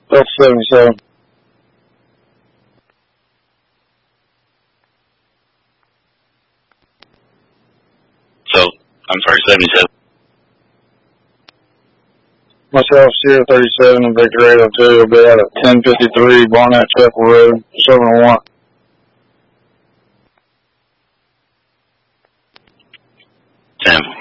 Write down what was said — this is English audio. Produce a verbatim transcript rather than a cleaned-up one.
Delta seventy-seven. So, I'm sorry, seventy-seven. Myself, Sierra thirty-seven, and Victor eight oh two will be out at ten fifty-three Barnett Chapel Road, seven oh one. ten.